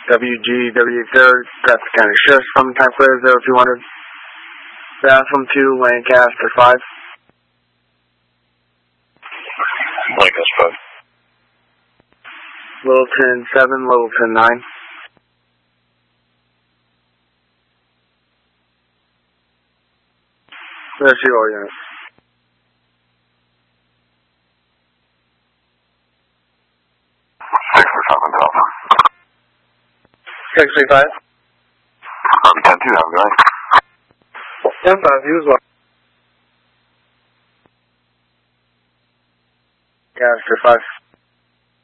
WGW3rd, Grafton County Sheriff's Department, time clear 0200. Bathroom 2, Lancaster 5. Lancaster 5. Littleton 7, Littleton 9. Rest of your units. Delta. 635. Army 10-2, have a good night. 10-5, you as well. Lancaster 5.